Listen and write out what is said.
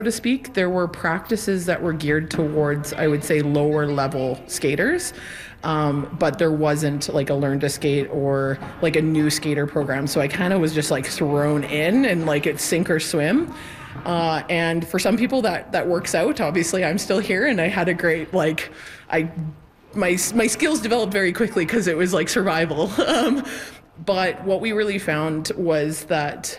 to speak. There were practices that were geared towards, I would say, lower level skaters. But there wasn't like a learn to skate or like a new skater program. So I kind of was just like thrown in and like it's sink or swim. And for some people that works out. Obviously, I'm still here and I had a great, like, my skills developed very quickly because it was like survival. But what we really found was that